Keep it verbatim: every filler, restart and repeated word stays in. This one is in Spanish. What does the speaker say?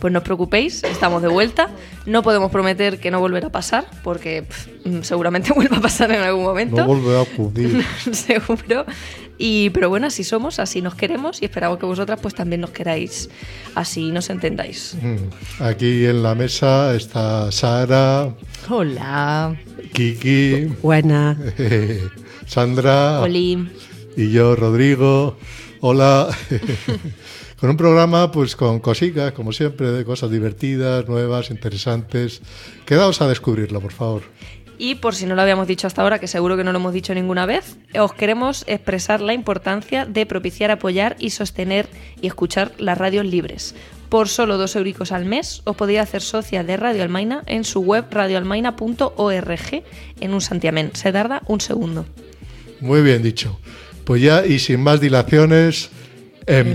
pues no os preocupéis, estamos de vuelta. No podemos prometer que no volverá a pasar, porque pff, seguramente vuelva a pasar en algún momento. No volverá a ocurrir. Seguro. Y, pero bueno, así somos, así nos queremos y esperamos que vosotras pues también nos queráis, así nos entendáis. Aquí en la mesa está Sara. Hola. Kiki. Buena. Sandra. Oli. Y yo, Rodrigo. Hola. Con un programa pues con cositas, como siempre, de cosas divertidas, nuevas, interesantes. Quedaos a descubrirlo, por favor. Y por si no lo habíamos dicho hasta ahora, que seguro que no lo hemos dicho ninguna vez, os queremos expresar la importancia de propiciar, apoyar y sostener y escuchar las radios libres. Por solo dos euricos al mes os podéis hacer socia de Radio Almaina en su web radio almaina punto org en un santiamén. Se tarda un segundo. Muy bien dicho. Pues ya, y sin más dilaciones...